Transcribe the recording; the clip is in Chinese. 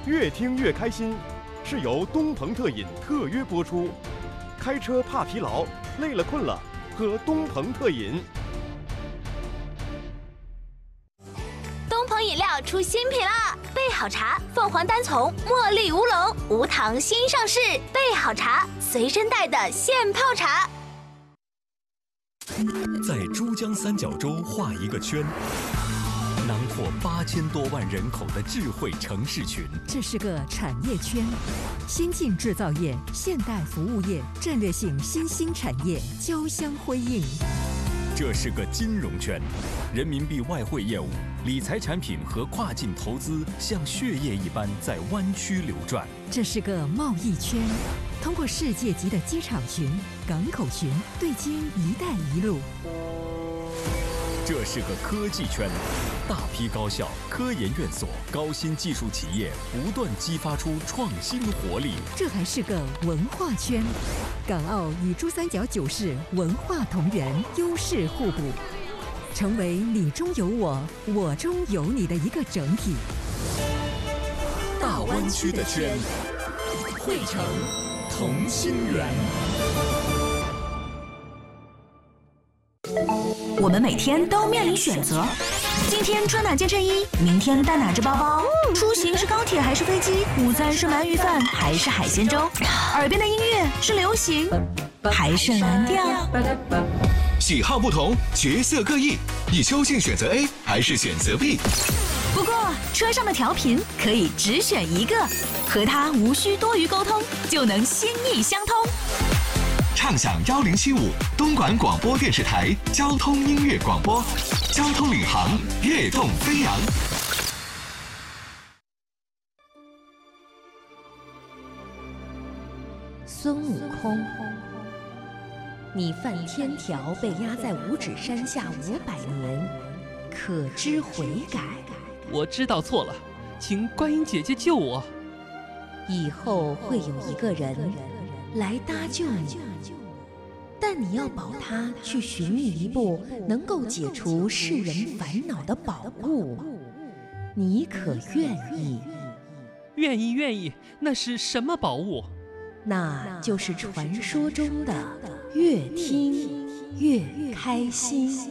越听越开心，是由东鹏特饮特约播出。开车怕疲劳，累了困了，喝东鹏特饮。 东鹏饮料出新品啦！备好茶，凤凰单丛、茉莉乌龙、无糖新上市。备好茶，随身带的现泡茶。 在珠江三角洲画一个圈，囊括8000多万人口的智慧城市群。 这是个产业圈，先进制造业、现代服务业、战略性新兴产业交相辉映。 这是个金融圈，人民币外汇业务、理财产品和跨境投资像血液一般在湾区流转。 这是个贸易圈，通过世界级的机场群、港口群对接“一带一路”。 这是个科技圈，大批高校、科研院所、高新技术企业不断激发出创新活力。 这还是个文化圈，港澳与珠三角9市文化同源，优势互补，成为你中有我，我中有你的一个整体。 大湾区的圈，汇成同心圆。 我们每天都面临选择，今天穿哪件衬衣，明天带哪只包包，出行是高铁还是飞机，午餐是鳗鱼饭还是海鲜粥，耳边的音乐是流行还是蓝调。 喜好不同，角色各异，你究竟选择 A 还是选择 B？ 不过车上的调频可以只选一个，和它无需多余沟通，就能心意相通。 畅享1075东莞广播电视台交通音乐广播，交通领航，跃动飞扬。 孙悟空，你犯天条被压在五指山下500年，可知悔改？ 我知道错了，请观音姐姐救我。 以后会有一个人来搭救你，但你要保他去寻觅一部能够解除世人烦恼的宝物，你可愿意？ 愿意，愿意。那是什么宝物？ 那就是传说中的越听越开心。